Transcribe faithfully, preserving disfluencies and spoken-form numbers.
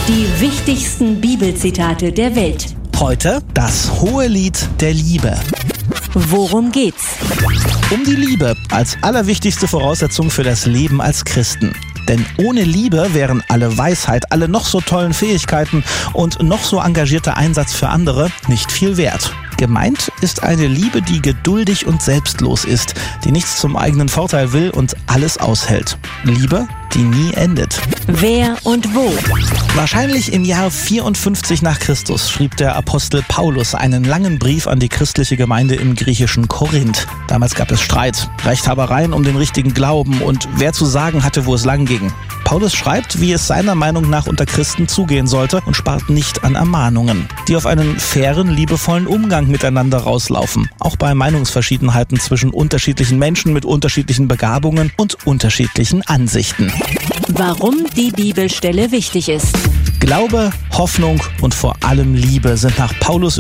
Die wichtigsten Bibelzitate der Welt. Heute das Hohelied der Liebe. Worum geht's? Um die Liebe als allerwichtigste Voraussetzung für das Leben als Christen. Denn ohne Liebe wären alle Weisheit, alle noch so tollen Fähigkeiten und noch so engagierter Einsatz für andere nicht viel wert. Gemeint ist eine Liebe, die geduldig und selbstlos ist, die nichts zum eigenen Vorteil will und alles aushält. Liebe, die nie endet. Wer und wo? Wahrscheinlich im Jahr vierundfünfzig nach Christus schrieb der Apostel Paulus einen langen Brief an die christliche Gemeinde im griechischen Korinth. Damals gab es Streit, Rechthabereien um den richtigen Glauben und wer zu sagen hatte, wo es lang ging. Paulus schreibt, wie es seiner Meinung nach unter Christen zugehen sollte und spart nicht an Ermahnungen, die auf einen fairen, liebevollen Umgang miteinander rauslaufen. Auch bei Meinungsverschiedenheiten zwischen unterschiedlichen Menschen mit unterschiedlichen Begabungen und unterschiedlichen Ansichten. Warum die Bibelstelle wichtig ist. Glaube, Hoffnung und vor allem Liebe sind nach Paulus